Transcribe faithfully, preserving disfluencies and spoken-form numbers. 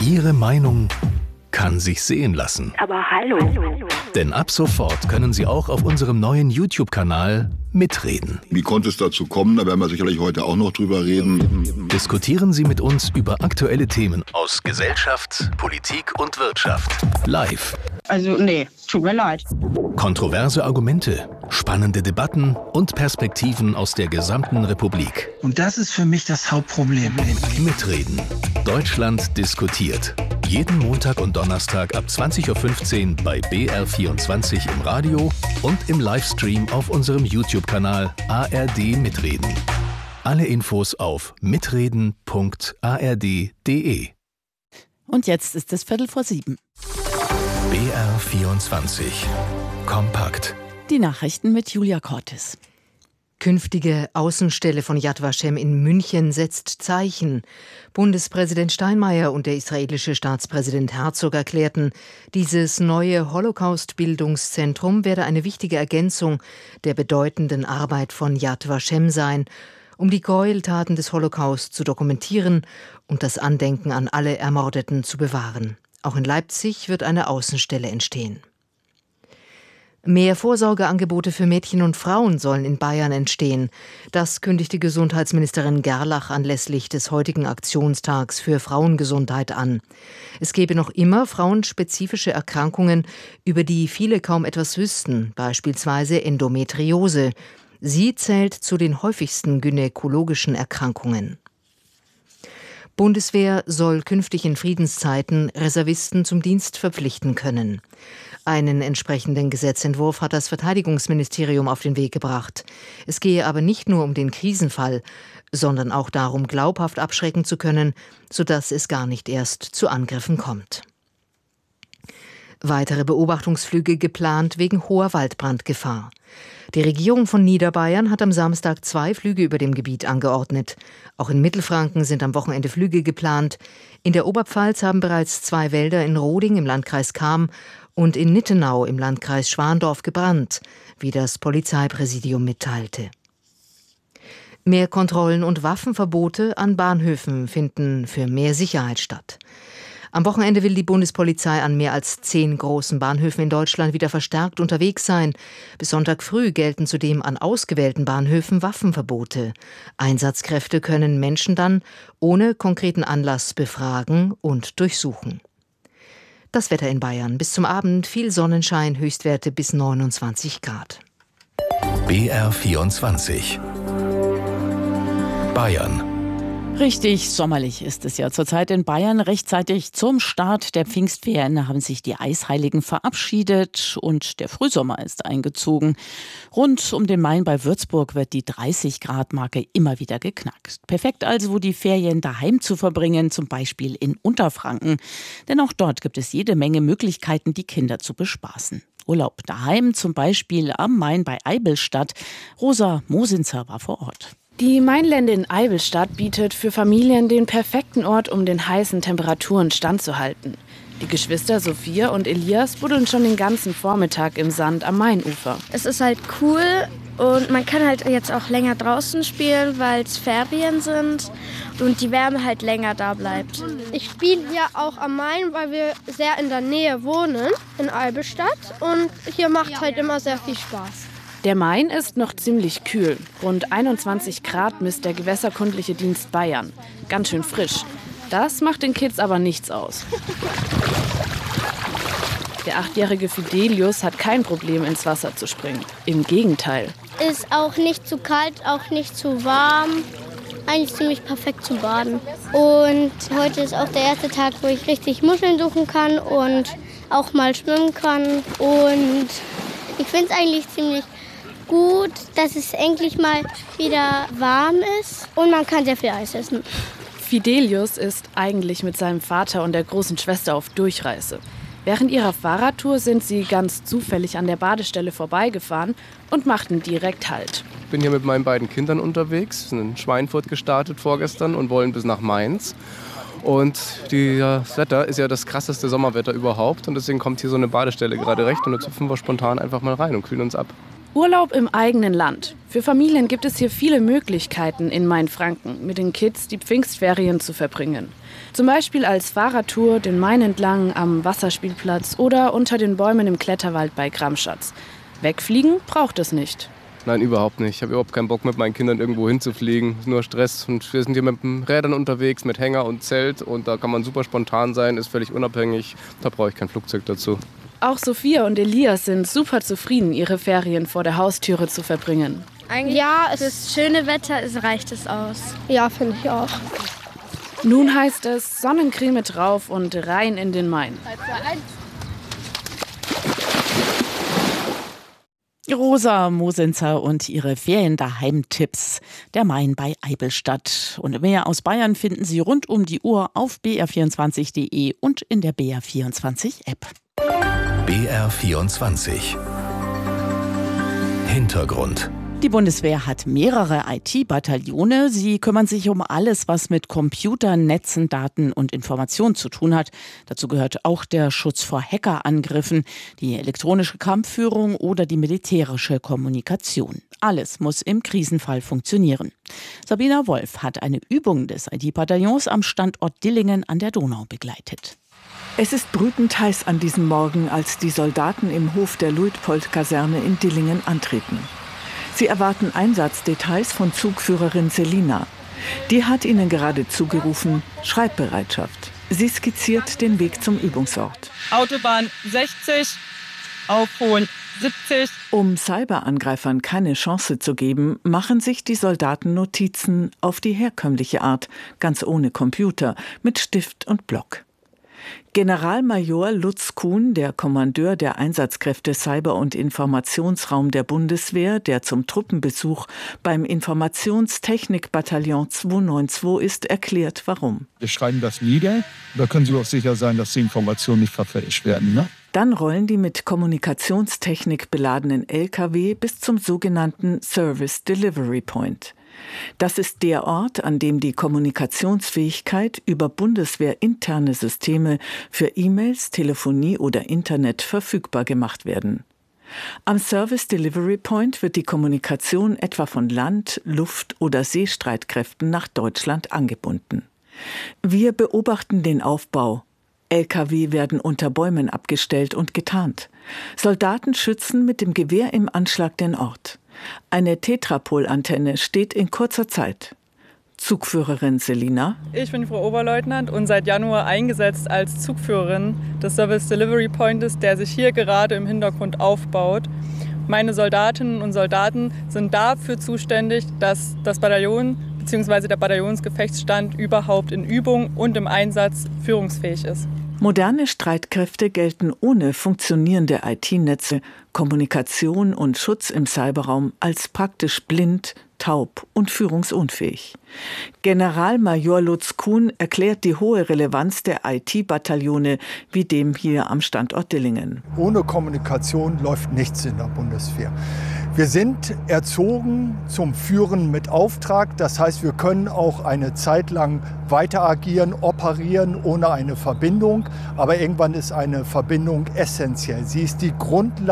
Ihre Meinung kann sich sehen lassen. Aber hallo. Denn ab sofort können Sie auch auf unserem neuen YouTube-Kanal mitreden. Wie konnte es dazu kommen? Da werden wir sicherlich heute auch noch drüber reden. Diskutieren Sie mit uns über aktuelle Themen aus Gesellschaft, Politik und Wirtschaft. Live. Also nee, tut mir leid. Kontroverse Argumente, spannende Debatten und Perspektiven aus der gesamten Republik. Und das ist für mich das Hauptproblem. Mitreden. Deutschland diskutiert. Jeden Montag und Donnerstag ab zwanzig Uhr fünfzehn bei B R vierundzwanzig im Radio und im Livestream auf unserem YouTube-Kanal A R D Mitreden. Alle Infos auf mitreden punkt a r d punkt d e. Und jetzt ist es Viertel vor sieben. B R vierundzwanzig. Kompakt. Die Nachrichten mit Julia Cortes. Künftige Außenstelle von Yad Vashem in München setzt Zeichen. Bundespräsident Steinmeier und der israelische Staatspräsident Herzog erklärten, dieses neue Holocaust-Bildungszentrum werde eine wichtige Ergänzung der bedeutenden Arbeit von Yad Vashem sein, um die Gräueltaten des Holocaust zu dokumentieren und das Andenken an alle Ermordeten zu bewahren. Auch in Leipzig wird eine Außenstelle entstehen. Mehr Vorsorgeangebote für Mädchen und Frauen sollen in Bayern entstehen. Das kündigte Gesundheitsministerin Gerlach anlässlich des heutigen Aktionstags für Frauengesundheit an. Es gebe noch immer frauenspezifische Erkrankungen, über die viele kaum etwas wüssten, beispielsweise Endometriose. Sie zählt zu den häufigsten gynäkologischen Erkrankungen. Bundeswehr soll künftig in Friedenszeiten Reservisten zum Dienst verpflichten können. Einen entsprechenden Gesetzentwurf hat das Verteidigungsministerium auf den Weg gebracht. Es gehe aber nicht nur um den Krisenfall, sondern auch darum, glaubhaft abschrecken zu können, sodass es gar nicht erst zu Angriffen kommt. Weitere Beobachtungsflüge geplant wegen hoher Waldbrandgefahr. Die Regierung von Niederbayern hat am Samstag zwei Flüge über dem Gebiet angeordnet. Auch in Mittelfranken sind am Wochenende Flüge geplant. In der Oberpfalz haben bereits zwei Wälder in Roding im Landkreis Cham und in Nittenau im Landkreis Schwandorf gebrannt, wie das Polizeipräsidium mitteilte. Mehr Kontrollen und Waffenverbote an Bahnhöfen finden für mehr Sicherheit statt. Am Wochenende will die Bundespolizei an mehr als zehn großen Bahnhöfen in Deutschland wieder verstärkt unterwegs sein. Bis Sonntag früh gelten zudem an ausgewählten Bahnhöfen Waffenverbote. Einsatzkräfte können Menschen dann ohne konkreten Anlass befragen und durchsuchen. Das Wetter in Bayern. Bis zum Abend viel Sonnenschein, Höchstwerte bis neunundzwanzig Grad. B R vierundzwanzig. Bayern. Richtig sommerlich ist es ja zurzeit in Bayern. Rechtzeitig zum Start der Pfingstferien haben sich die Eisheiligen verabschiedet und der Frühsommer ist eingezogen. Rund um den Main bei Würzburg wird die dreißig Grad Marke immer wieder geknackt. Perfekt also, die Ferien daheim zu verbringen, zum Beispiel in Unterfranken. Denn auch dort gibt es jede Menge Möglichkeiten, die Kinder zu bespaßen. Urlaub daheim, zum Beispiel am Main bei Eibelstadt. Rosa Mosinzer war vor Ort. Die Mainlände in Eibelstadt bietet für Familien den perfekten Ort, um den heißen Temperaturen standzuhalten. Die Geschwister Sophia und Elias buddeln schon den ganzen Vormittag im Sand am Mainufer. Es ist halt cool und man kann halt jetzt auch länger draußen spielen, weil es Ferien sind und die Wärme halt länger da bleibt. Ich spiele ja auch am Main, weil wir sehr in der Nähe wohnen, in Eibelstadt. Und hier macht halt immer sehr viel Spaß. Der Main ist noch ziemlich kühl. Rund einundzwanzig Grad misst der Gewässerkundliche Dienst Bayern. Ganz schön frisch. Das macht den Kids aber nichts aus. Der achtjährige Fidelius hat kein Problem, ins Wasser zu springen. Im Gegenteil. Ist auch nicht zu kalt, auch nicht zu warm. Eigentlich ziemlich perfekt zu baden. Und heute ist auch der erste Tag, wo ich richtig Muscheln suchen kann und auch mal schwimmen kann. Und ich finde es eigentlich ziemlich gut, dass es endlich mal wieder warm ist und man kann sehr viel Eis essen. Fidelius ist eigentlich mit seinem Vater und der großen Schwester auf Durchreise. Während ihrer Fahrradtour sind sie ganz zufällig an der Badestelle vorbeigefahren und machten direkt Halt. Ich bin hier mit meinen beiden Kindern unterwegs, wir sind in Schweinfurt gestartet vorgestern und wollen bis nach Mainz. Und das Wetter ist ja das krasseste Sommerwetter überhaupt und deswegen kommt hier so eine Badestelle gerade recht und jetzt hüpfen wir spontan einfach mal rein und kühlen uns ab. Urlaub im eigenen Land. Für Familien gibt es hier viele Möglichkeiten, in Mainfranken mit den Kids die Pfingstferien zu verbringen. Zum Beispiel als Fahrradtour den Main entlang am Wasserspielplatz oder unter den Bäumen im Kletterwald bei Gramschatz. Wegfliegen braucht es nicht. Nein, überhaupt nicht. Ich habe überhaupt keinen Bock, mit meinen Kindern irgendwo hinzufliegen. Es ist nur Stress. Und wir sind hier mit den Rädern unterwegs, mit Hänger und Zelt. Und da kann man super spontan sein, ist völlig unabhängig. Da brauche ich kein Flugzeug dazu. Auch Sophia und Elias sind super zufrieden, ihre Ferien vor der Haustüre zu verbringen. Eigentlich ja, es ist schöne Wetter, es reicht es aus. Ja, finde ich auch. Nun heißt es Sonnencreme drauf und rein in den Main. Rosa Mosenzer und ihre Ferien-Daheim-Tipps. Der Main bei Eibelstadt. Und mehr aus Bayern finden Sie rund um die Uhr auf b r vierundzwanzig punkt de und in der B R vierundzwanzig App. B R vierundzwanzig. Hintergrund. Die Bundeswehr hat mehrere I T-Bataillone. Sie kümmern sich um alles, was mit Computern, Netzen, Daten und Informationen zu tun hat. Dazu gehört auch der Schutz vor Hackerangriffen, die elektronische Kampfführung oder die militärische Kommunikation. Alles muss im Krisenfall funktionieren. Sabina Wolf hat eine Übung des I T-Bataillons am Standort Dillingen an der Donau begleitet. Es ist brütend heiß an diesem Morgen, als die Soldaten im Hof der Luitpold-Kaserne in Dillingen antreten. Sie erwarten Einsatzdetails von Zugführerin Selina. Die hat ihnen gerade zugerufen, Schreibbereitschaft. Sie skizziert den Weg zum Übungsort. Autobahn sechzig, aufholen siebzig. Um Cyberangreifern keine Chance zu geben, machen sich die Soldaten Notizen auf die herkömmliche Art, ganz ohne Computer, mit Stift und Block. Generalmajor Lutz Kuhn, der Kommandeur der Einsatzkräfte Cyber- und Informationsraum der Bundeswehr, der zum Truppenbesuch beim Informationstechnikbataillon zweihundertzweiundneunzig ist, erklärt, warum. Wir schreiben das nieder. Da können Sie auch sicher sein, dass die Informationen nicht verfälscht werden. Ne? Dann rollen die mit Kommunikationstechnik beladenen L K W bis zum sogenannten Service Delivery Point. Das ist der Ort, an dem die Kommunikationsfähigkeit über bundeswehrinterne Systeme für E-Mails, Telefonie oder Internet verfügbar gemacht werden. Am Service Delivery Point wird die Kommunikation etwa von Land-, Luft- oder Seestreitkräften nach Deutschland angebunden. Wir beobachten den Aufbau. L K W werden unter Bäumen abgestellt und getarnt. Soldaten schützen mit dem Gewehr im Anschlag den Ort. Eine Tetrapol-Antenne steht in kurzer Zeit. Zugführerin Selina. Ich bin Frau Oberleutnant und seit Januar eingesetzt als Zugführerin des Service Delivery Pointes, der sich hier gerade im Hintergrund aufbaut. Meine Soldatinnen und Soldaten sind dafür zuständig, dass das Bataillon bzw. der Bataillonsgefechtsstand überhaupt in Übung und im Einsatz führungsfähig ist. Moderne Streitkräfte gelten ohne funktionierende I T-Netze, Kommunikation und Schutz im Cyberraum als praktisch blind, taub und führungsunfähig. Generalmajor Lutz Kuhn erklärt die hohe Relevanz der I T-Bataillone wie dem hier am Standort Dillingen. Ohne Kommunikation läuft nichts in der Bundeswehr. Wir sind erzogen zum Führen mit Auftrag. Das heißt, wir können auch eine Zeit lang weiter agieren, operieren ohne eine Verbindung. Aber irgendwann ist eine Verbindung essentiell. Sie ist die Grundlage